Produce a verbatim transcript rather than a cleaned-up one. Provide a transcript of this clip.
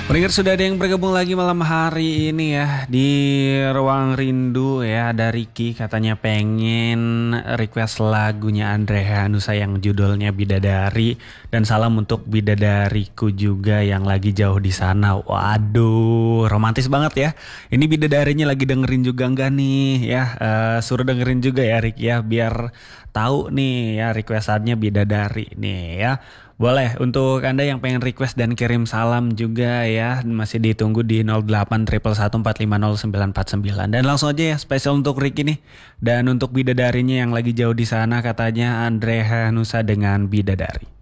Pendengar sudah ada yang bergabung lagi malam hari ini ya di Ruang Rindu ya. Ada Ricky katanya pengen request lagunya Andre Hanusa yang judulnya Bidadari. Dan salam untuk bidadariku juga yang lagi jauh di sana. Waduh, romantis banget ya. Ini bidadarinya lagi dengerin juga enggak nih ya. Eh, suruh dengerin juga ya Ricky ya biar tahu nih ya requestannya bidadari nih ya. Boleh untuk Anda yang pengen request dan kirim salam juga ya, masih ditunggu di nol delapan satu satu empat lima nol sembilan empat sembilan. Dan langsung aja ya spesial untuk Ricky nih. Dan untuk bidadarinya yang lagi jauh di sana katanya Andre Hanusa dengan Bidadari.